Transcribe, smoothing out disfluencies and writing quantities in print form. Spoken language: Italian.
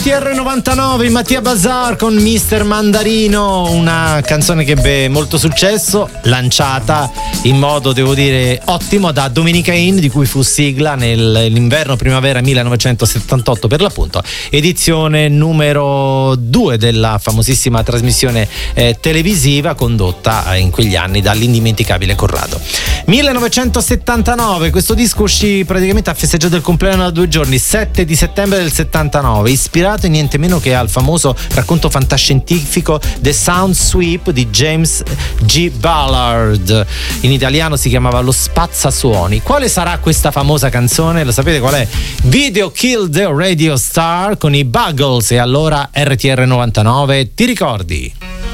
RTR 99, Mattia Bazar con Mister Mandarino, una canzone che ebbe molto successo, lanciata in modo, devo dire, ottimo da Dominica In, di cui fu sigla nell'inverno-primavera 1978 per l'appunto, edizione numero 2 della famosissima trasmissione televisiva condotta in quegli anni dall'indimenticabile Corrado. 1979, questo disco uscì praticamente a festeggiato il compleanno da 2 giorni, 7 di settembre del 79, ispirato niente meno che al famoso racconto fantascientifico The Sound Sweep di James G. Ballard. In italiano si chiamava Lo Spazzasuoni. Quale sarà questa famosa canzone? Lo sapete qual è? Video Kill the Radio Star con i Buggles. E allora RTR 99, ti ricordi?